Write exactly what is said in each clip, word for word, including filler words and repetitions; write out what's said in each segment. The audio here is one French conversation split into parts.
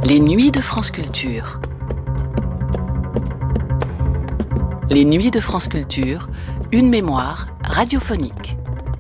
Les nuits de France Culture. Les nuits de France Culture, une mémoire radiophonique.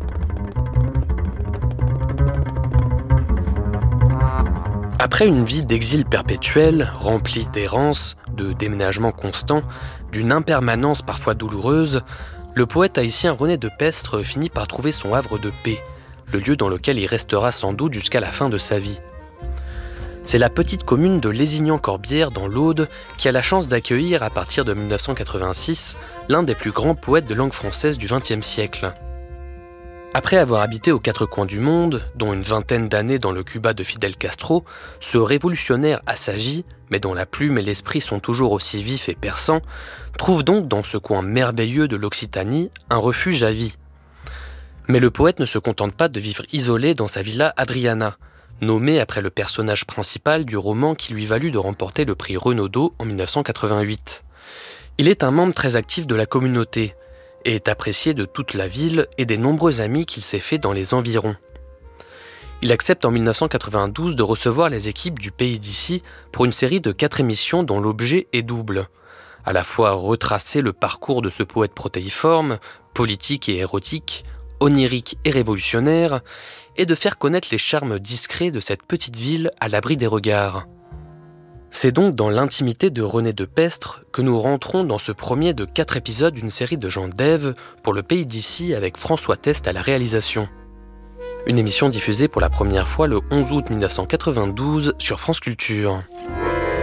Après une vie d'exil perpétuel, remplie d'errance, de déménagements constants, d'une impermanence parfois douloureuse, le poète haïtien René de Pestre finit par trouver son havre de paix, le lieu dans lequel il restera sans doute jusqu'à la fin de sa vie. C'est la petite commune de Lézignan-Corbière dans l'Aude qui a la chance d'accueillir à partir de dix-neuf cent quatre-vingt-six l'un des plus grands poètes de langue française du vingtième siècle. Après avoir habité aux quatre coins du monde, dont une vingtaine d'années dans le Cuba de Fidel Castro, ce révolutionnaire assagi, mais dont la plume et l'esprit sont toujours aussi vifs et perçants, trouve donc dans ce coin merveilleux de l'Occitanie un refuge à vie. Mais le poète ne se contente pas de vivre isolé dans sa villa Adriana, nommée après le personnage principal du roman qui lui valut de remporter le prix Renaudot en dix-neuf cent quatre-vingt-huit. Il est un membre très actif de la communauté, et est apprécié de toute la ville et des nombreux amis qu'il s'est fait dans les environs. Il accepte en dix-neuf cent quatre-vingt-douze de recevoir les équipes du Pays d'ici pour une série de quatre émissions dont l'objet est double. À la fois retracer le parcours de ce poète protéiforme, politique et érotique, onirique et révolutionnaire, et de faire connaître les charmes discrets de cette petite ville à l'abri des regards. C'est donc dans l'intimité de René de Pestre que nous rentrons dans ce premier de quatre épisodes d'une série de Jean Dève pour le Pays d'ici avec François Test à la réalisation. Une émission diffusée pour la première fois le onze août dix-neuf cent quatre-vingt-douze sur France Culture.